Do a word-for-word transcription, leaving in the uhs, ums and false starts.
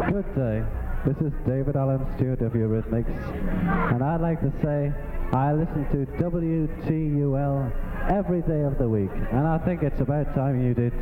Good day. This is David Allen Stewart of Eurythmics, and I'd like to say I listen to W T U L every day of the week, and I think it's about time you did